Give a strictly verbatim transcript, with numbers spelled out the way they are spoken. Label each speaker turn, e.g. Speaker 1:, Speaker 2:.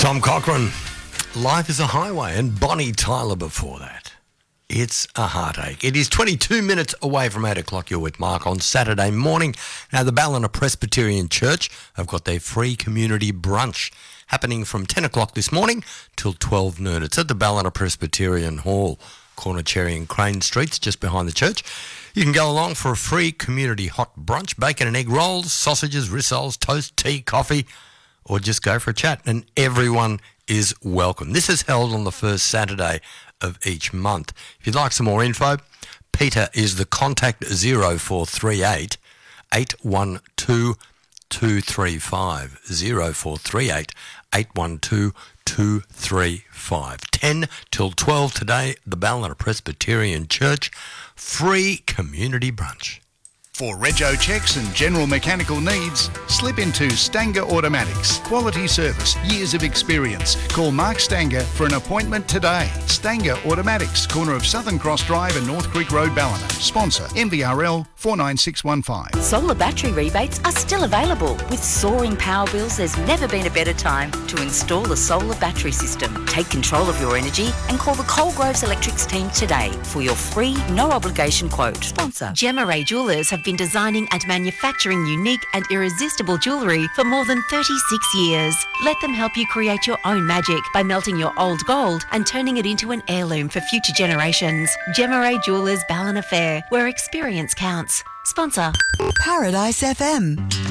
Speaker 1: Tom Cochrane, Life is a Highway, and Bonnie Tyler before that. It's a heartache. It is twenty-two minutes away from eight o'clock. You're with Mark on Saturday morning. Now, the Ballina Presbyterian Church have got their free community brunch happening from ten o'clock this morning till twelve noon. It's at the Ballina Presbyterian Hall, corner Cherry and Crane Streets, just behind the church. You can go along for a free community hot brunch, bacon and egg rolls, sausages, rissoles, toast, tea, coffee, or just go for a chat, and everyone is welcome. This is held on the first Saturday of each month. If you'd like some more info, Peter is the contact zero four three eight, eight one two, two three five, zero four three eight, eight one two, two three five. ten till twelve today, the Ballina Presbyterian Church, free community brunch.
Speaker 2: For rego checks and general mechanical needs, slip into Stanger Automatics. Quality service, years of experience. Call Mark Stanger for an appointment today. Stanger Automatics, corner of Southern Cross Drive and North Creek Road, Ballina. Sponsor M V R L four nine six one five.
Speaker 3: Solar battery rebates are still available. With soaring power bills, there's never been a better time to install a solar battery system. Take control of your energy and call the Coalgroves Electrics team today for your free, no obligation quote. Sponsor.
Speaker 4: Gemma Ray Jewellers have been designing and manufacturing unique and irresistible jewellery for more than thirty-six years. Let them help you create your own magic by melting your old gold and turning it into an heirloom for future generations. Gemma Ray Jewellers Ballina Fair, where experience counts. Sponsor.
Speaker 5: Paradise F M.